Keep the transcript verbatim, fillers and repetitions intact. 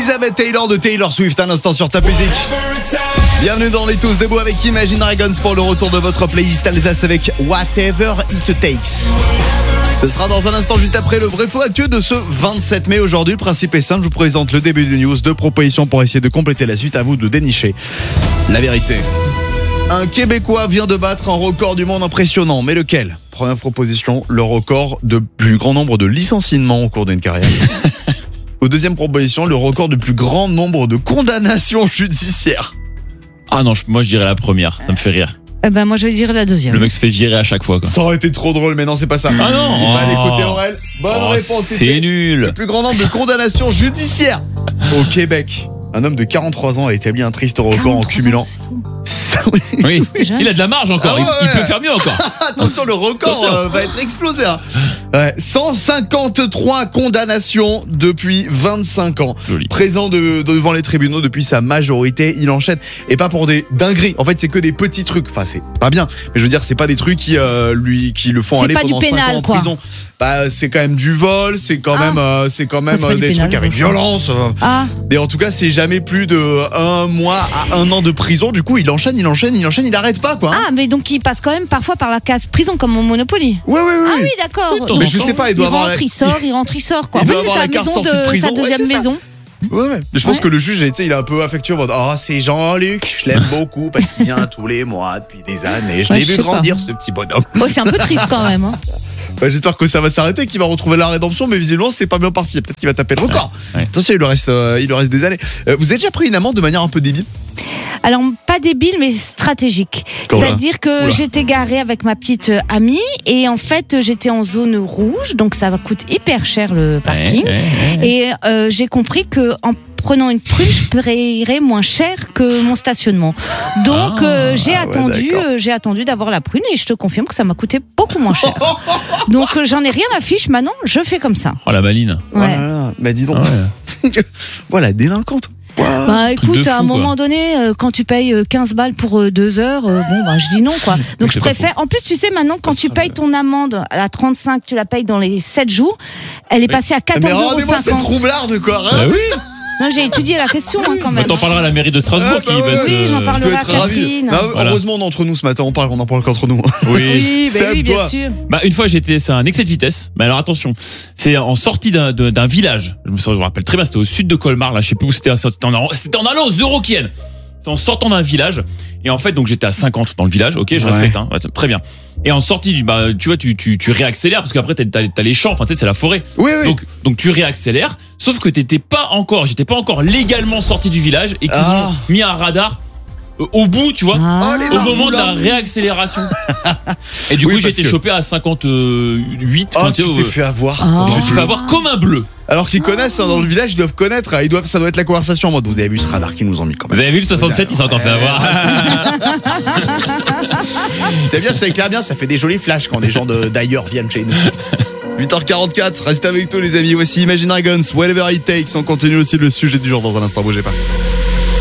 Elizabeth Taylor de Taylor Swift, un instant sur Top Music. Bienvenue dans les Tous Debout avec Imagine Dragons pour le retour de votre playlist Alsace avec Whatever It Takes. Ce sera dans un instant juste après le vrai faux actuel de ce vingt-sept mai. Aujourd'hui, le principe est simple, je vous présente le début du news, deux propositions pour essayer de compléter la suite, à vous de dénicher la vérité. Un Québécois vient de battre un record du monde impressionnant, mais lequel ? Première proposition, le record de plus grand nombre de licenciements au cours d'une carrière. Au deuxième proposition, le record du plus grand nombre de condamnations judiciaires. Ah non, je- moi je dirais la première, ça me fait rire. Eh ben, moi, je vais dire la deuxième. Le mec se fait virer à chaque fois, quoi. Ça aurait été trop drôle, mais non, c'est pas ça. Ah non. On va aller Oh. écouter Aurel. Bonne Oh, réponse. c'est c'était nul. Le plus grand nombre de condamnations judiciaires au Québec. Un homme de quarante-trois ans a établi un triste record en cumulant. Oui, Déjà. il a de la marge encore, Ah ouais, il, il ouais. peut faire mieux encore. Attention, le record Attention. euh, va être explosé. Hein. Ouais, cent cinquante-trois condamnations depuis vingt-cinq ans. Joli. Présent de, devant les tribunaux depuis sa majorité, il enchaîne. Et pas pour des dingueries. En fait, c'est que des petits trucs. Enfin, c'est pas bien. Mais je veux dire, c'est pas des trucs qui, euh, lui, qui le font C'est aller pas du pendant cinq pénal, ans en quoi. prison. Bah, c'est quand même du vol, c'est quand Ah. même, euh, c'est quand même C'est pas euh, du des pénal, trucs avec je violence. euh. Ah, Mais en tout cas, c'est jamais plus de un mois à un an de prison. Du coup, il enchaîne, il enchaîne, il enchaîne, il arrête pas, quoi. hein. ah, mais donc il passe quand même parfois par la case prison comme au Monopoly. Ouais, ouais, ouais. Ah oui, d'accord. Oui, Donc, Mais je sais pas, il doit il avoir rentre, la- il sort, il rentre, il sort. Quoi. Il En fait, doit c'est avoir sa la carte maison sortie de de prison. sa Ouais, deuxième c'est ça. maison. Ouais, ouais. Je pense Ouais. que le juge, tu sais, il est un peu affectueux. en mode, Ah, c'est Jean-Luc, je l'aime beaucoup parce qu'il vient tous les mois depuis des années. Je Ouais, l'ai je vu sais grandir, pas. ce petit bonhomme. Ouais, c'est un peu triste quand même. Hein. Ouais, j'espère que ça va s'arrêter, qu'il va retrouver la rédemption, mais visiblement, c'est pas bien parti. Peut-être qu'il va taper le record. Ouais, ouais. Attention, il lui reste, euh, il lui reste des années. Euh, vous avez déjà pris une amende de manière un peu débile ? Alors, pas débile, mais stratégique. Comment ça ? C'est-à-dire que Oula. j'étais garée avec ma petite euh, amie et en fait, j'étais en zone rouge, donc ça va coûter hyper cher le parking. Ouais, ouais, ouais. Et euh, j'ai compris que en prenant une prune, je paierais moins cher que mon stationnement. Donc Ah, euh, j'ai ah ouais, attendu, d'accord. euh, j'ai attendu d'avoir la prune et je te confirme que ça m'a coûté beaucoup moins cher. Donc euh, j'en ai rien à fiche. Maintenant, je fais comme ça. Oh la maline. Oh Ouais. là là, bah dis donc. Ah ouais. Voilà, délinquante. Wow. Bah truc écoute, de à un fou, quoi. moment donné, euh, quand tu payes euh, quinze balles pour euh, deux heures, euh, bon bah je dis non quoi. Donc je C'est pas préfère. En plus, tu sais maintenant quand tu payes ton amende à trente-cinq, tu la payes dans les sept jours, elle est passée à Mais quatorze euros rendez-moi cette cinquante. roublarde, quoi. Bah Hein oui. Non, j'ai étudié la question hein, quand Bah, même. t'en parleras à la mairie de Strasbourg Ah, bah qui ouais. baisse, Oui, j'en euh, parle. Je dois être Parlera, ravi. Catherine. Non, Voilà. Heureusement, on est entre nous ce matin, on parle, on en parle qu'entre nous. Oui. Oui, bah Seb, oui, bien toi. sûr. Bah, une fois, j'étais, c'est un excès de vitesse. Mais alors, attention. C'est en sortie d'un, de- d'un village. Je me, souviens- je me rappelle très bien, c'était au sud de Colmar, là. Je sais plus où c'était. C'était en, c'était en allant aux Eurokiennes. C'est en sortant d'un village. Et en fait, donc, j'étais à cinquante dans le village. Ok, je Ouais. respecte, hein. Ouais, très bien. Et en sortie, du- bah, tu vois, tu, tu, tu réaccélères parce qu'après, t'as, t'as, t'as les champs. Enfin, tu sais, c'est la forêt. Oui, oui. Donc, donc, tu réaccélères. Sauf que t'étais pas encore, j'étais pas encore légalement sorti du village et qu'ils Ah. ont mis un radar euh, au bout, tu vois. Ah. Oh, les Au moment de la marmoulins. réaccélération. Et du Oui, coup, j'ai parce été que- chopé à cinquante-huit. Oh, Enfin, tu sais, t'es euh, fait avoir. Ah. et je me suis fait avoir comme un bleu. Alors qu'ils connaissent hein, dans le village, ils doivent connaître. Ils doivent, ça doit être la conversation en mode. Vous avez vu ce radar qu'ils nous ont mis quand Vous même. avez vu le soixante-sept, il s'est encore fait avoir. C'est bien, ça éclaire bien, ça fait des jolis flashs quand des gens de- d'ailleurs viennent chez nous. huit heures quarante-quatre, restez avec nous les amis. Voici Imagine Dragons, Whatever It Takes. On continue aussi le sujet du jour dans un instant, bougez pas.